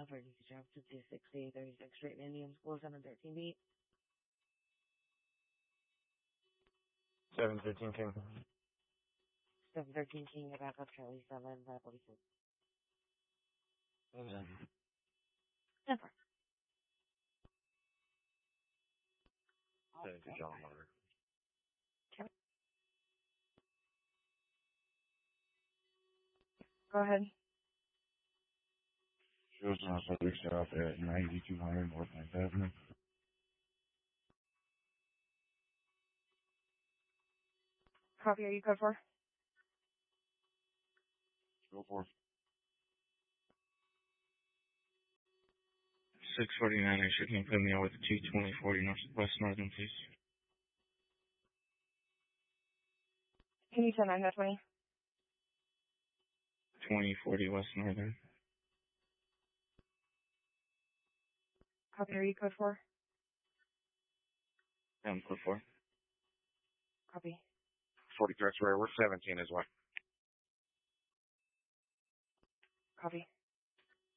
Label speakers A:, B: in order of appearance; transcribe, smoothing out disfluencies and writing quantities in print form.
A: emergency job to 260, 36 straight Indian School, 713 beat.
B: 713 King.
A: 713 King, your backup, Charlie 7, 546. 10 4.
B: John Mother.
A: Go ahead.
B: Shows on Southern South at 9200 North 9th Avenue.
A: Copy, are you code 4?
B: Go for it.
C: 649, I should can put me out with the 22040 West Northern, please.
A: Can you send 920?
C: 2040 West Northern.
A: Copy, are you code 4?
C: Code 4.
A: Copy.
B: 40 threats rare. We're 17 as well.
A: Copy.